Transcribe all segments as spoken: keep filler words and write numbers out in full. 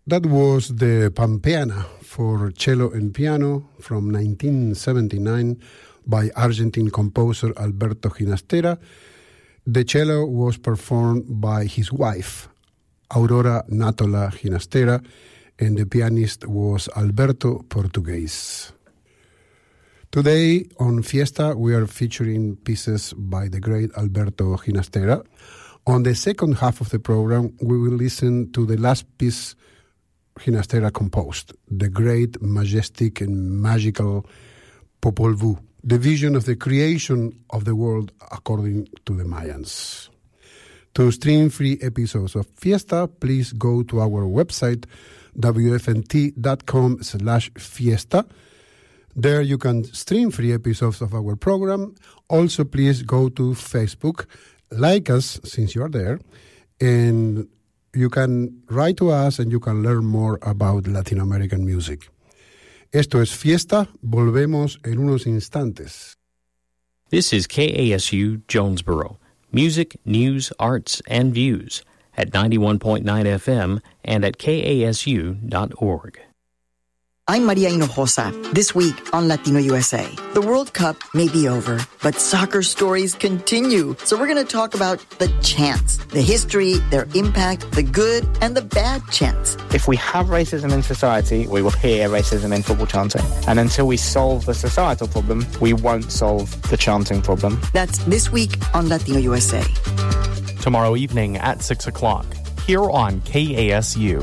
That was the Pampeana for cello and piano from nineteen seventy-nine by Argentine composer Alberto Ginastera. The cello was performed by his wife, Aurora Natola Ginastera, and the pianist was Alberto Portugues. Today on Fiesta, we are featuring pieces by the great Alberto Ginastera. On the second half of the program, we will listen to the last piece Ginastera composed, the great, majestic, and magical Popol Vuh, the vision of the creation of the world according to the Mayans. To stream free episodes of Fiesta, please go to our website, w f n t dot com slash fiesta. There you can stream free episodes of our program. Also, please go to Facebook, like us since you are there, and you can write to us and you can learn more about Latin American music. Esto es Fiesta. Volvemos en unos instantes. This is K A S U Jonesboro. Music, news, arts, and views at ninety-one point nine F M and at K A S U dot org. I'm Maria Hinojosa. This week on Latino U S A, the World Cup may be over, but soccer stories continue. So we're going to talk about the chants, the history, their impact, the good and the bad chants. If we have racism in society, we will hear racism in football chanting. And until we solve the societal problem, we won't solve the chanting problem. That's this week on Latino U S A. Tomorrow evening at six o'clock, here on K A S U.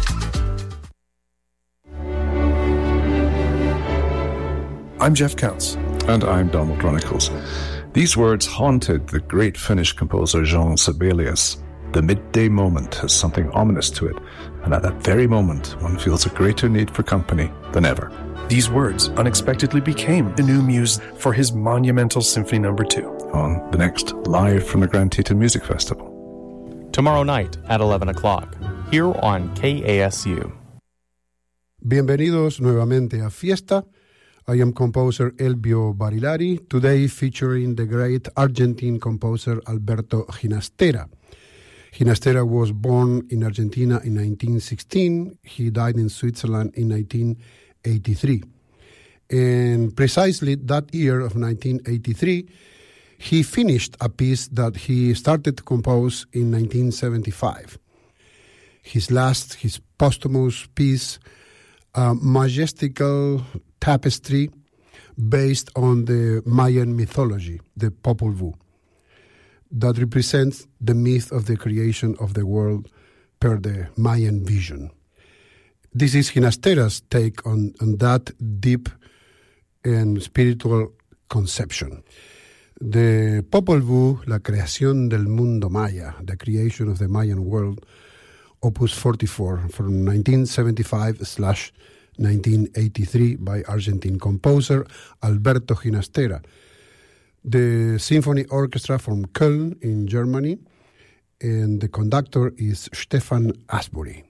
I'm Jeff Counts. And I'm Donald Chronicles. These words haunted the great Finnish composer Jean Sibelius. The midday moment has something ominous to it, and at that very moment, one feels a greater need for company than ever. These words unexpectedly became the new muse for his monumental Symphony Number Two on the next Live from the Grand Teton Music Festival. Tomorrow night at eleven o'clock, here on K A S U. Bienvenidos nuevamente a Fiesta. I am composer Elbio Barilari, today featuring the great Argentine composer Alberto Ginastera. Ginastera was born in Argentina in nineteen sixteen. He died in Switzerland in nineteen eighty-three. And precisely that year of nineteen eighty-three, he finished a piece that he started to compose in nineteen seventy-five. His last, his posthumous piece, a majestical tapestry based on the Mayan mythology, the Popol Vuh, that represents the myth of the creation of the world per the Mayan vision. This is Ginastera's take on, on that deep and spiritual conception. The Popol Vuh, la creación del mundo maya, the creation of the Mayan world, Opus forty-four from nineteen seventy-five slash nineteen eighty-three by Argentine composer Alberto Ginastera. The symphony orchestra from Köln in Germany, and the conductor is Stefan Asbury.